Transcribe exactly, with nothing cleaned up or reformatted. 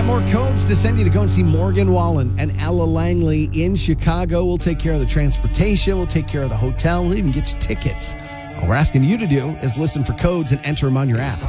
got more codes to send you to go and see Morgan Wallen and Ella Langley in Chicago. We'll take care of the transportation. We'll take care of the hotel. We'll even get you tickets. All we're asking you to do is listen for codes and enter them on your app.